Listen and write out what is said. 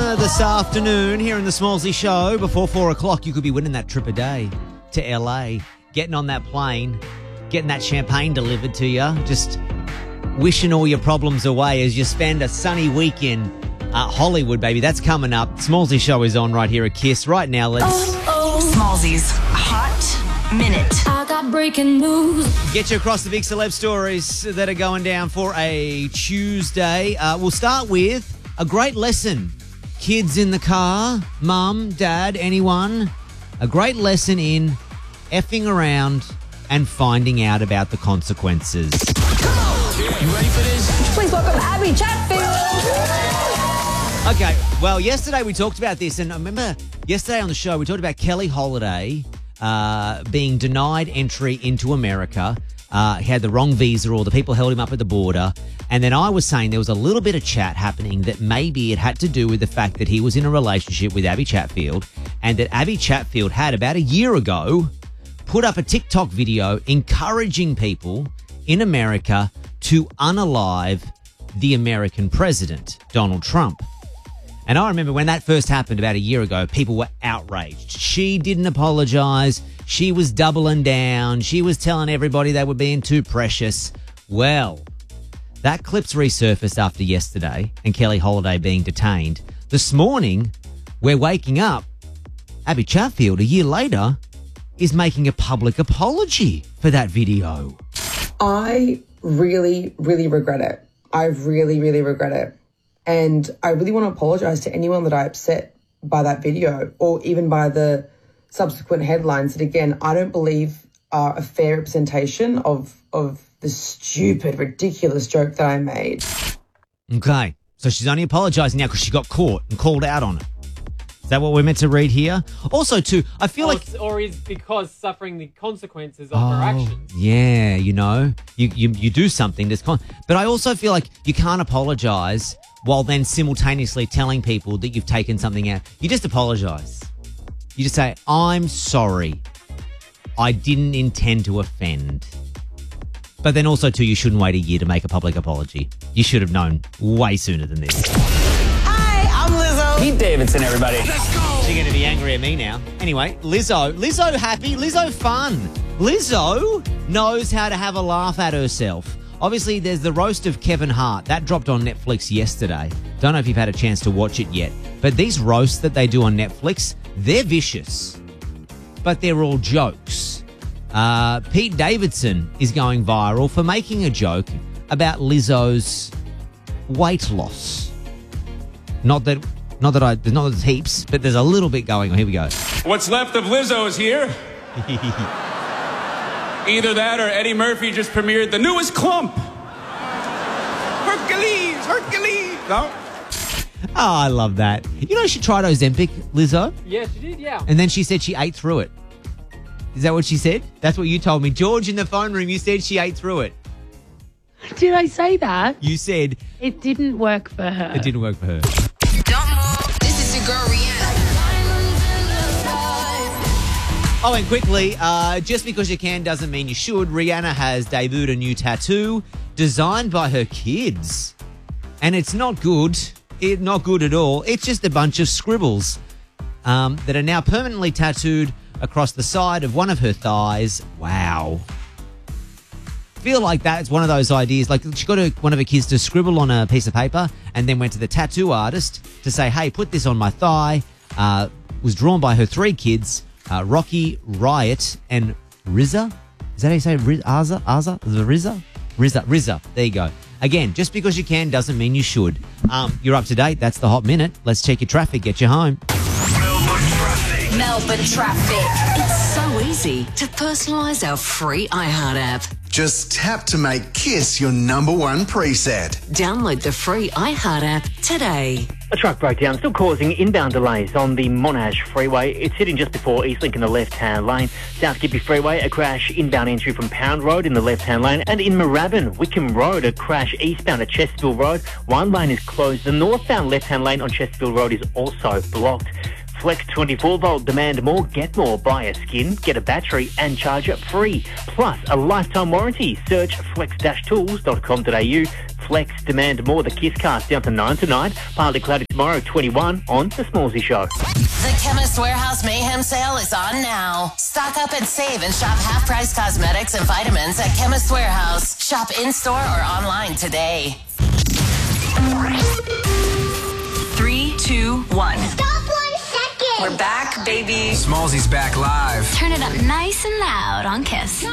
this afternoon here in the Smallsy Show. Before 4 o'clock, you could be winning that trip a day to LA, getting on that plane, getting that champagne delivered to you, just wishing all your problems away as you spend a sunny weekend at Hollywood, baby. That's coming up. Smallsy Show is on right here at Kiss. Right now, let's... Smallsy's Hot Minute. I got breaking news. Get you across the big celeb stories that are going down for a Tuesday. We'll start with a great lesson. Kids in the car, mum, dad, anyone. A great lesson in effing around and finding out about the consequences. You ready for this? Please welcome Abby Chatfield. Okay, well, yesterday we talked about this, and I remember yesterday on the show we talked about Kelly Holiday being denied entry into America. He had the wrong visa, or the people held him up at the border. And then I was saying there was a little bit of chat happening that maybe it had to do with the fact that he was in a relationship with Abby Chatfield, and that Abby Chatfield had about a year ago put up a TikTok video encouraging people in America to unalive the American president, Donald Trump. And I remember when that first happened about a year ago, people were outraged. She didn't apologise. She was doubling down. She was telling everybody they were being too precious. Well, that clip's resurfaced after yesterday and Kelly Holiday being detained. This morning, we're waking up. Abby Chatfield, a year later, is making a public apology for that video. I really, really regret it. I really, really regret it. And I really want to apologise to anyone that I upset by that video, or even by the subsequent headlines that, again, I don't believe are a fair representation of the stupid, ridiculous joke that I made. Okay, so she's only apologising now because she got caught and called out on it. Is that what we're meant to read here? Also, too, I feel like... Or is because suffering the consequences of her actions. Yeah, you know, you do something. But I also feel like you can't apologise while then simultaneously telling people that you've taken something out. You just apologise. You just say, I'm sorry. I didn't intend to offend. But then also, too, you shouldn't wait a year to make a public apology. You should have known way sooner than this. Hi, I'm Lizzo. Pete Davidson, everybody. Let's go. You're going to be angry at me now. Anyway, Lizzo. Lizzo happy. Lizzo fun. Lizzo knows how to have a laugh at herself. Obviously, there's the roast of Kevin Hart. That dropped on Netflix yesterday. Don't know if you've had a chance to watch it yet. But these roasts that they do on Netflix, they're vicious. But they're all jokes. Pete Davidson is going viral for making a joke about Lizzo's weight loss. Not that there's heaps, but there's a little bit going on. Here we go. What's left of Lizzo is here. Either that or Eddie Murphy just premiered the newest Clump. Hercules. No? Oh, I love that. You know, she tried Ozempic, Lizzo? Yeah, she did, yeah. And then she said she ate through it. Is that what she said? That's what you told me. George, in the phone room, you said she ate through it. Did I say that? You said... It didn't work for her. It didn't work for her. Don't move. This is your girl, Rihanna. Oh, and quickly, just because you can doesn't mean you should. Rihanna has debuted a new tattoo designed by her kids. And it's not good. It's not good at all. It's just a bunch of scribbles that are now permanently tattooed across the side of one of her thighs. Wow. Feel like that's one of those ideas. Like, she got one of her kids to scribble on a piece of paper and then went to the tattoo artist to say, hey, put this on my thigh. Was drawn by her 3 kids, Rocky, Riot, and Rizza. Is that how you say Rizza? There you go. Again, just because you can doesn't mean you should. You're up to date. That's the Hot Minute. Let's check your traffic. Get you home. Melbourne traffic. It's so easy to personalise our free iHeart app. Just tap to make Kiss your #1 preset. Download the free iHeart app today. A truck breakdown still causing inbound delays on the Monash Freeway. It's sitting just before Eastlink in the left-hand lane. South Gippy Freeway, a crash inbound entry from Pound Road in the left-hand lane. And in Moorabbin, Wickham Road, a crash eastbound at Chesterfield Road. One lane is closed. The northbound left-hand lane on Chesterfield Road is also blocked. Flex 24-volt, demand more, get more. Buy a skin, get a battery and charger free. Plus a lifetime warranty. Search flex-tools.com.au. flex. Demand more. The Kiss Cast down to 9 tonight. Partly cloudy tomorrow, 21 on The Smallsy Show. The Chemist Warehouse Mayhem sale is on now. Stock up and save and shop half-price cosmetics and vitamins at Chemist Warehouse. Shop in-store or online today. 3, 2, 1. Stop 1 second. We're back, baby. Smallsy's back live. Turn it up nice and loud on Kiss.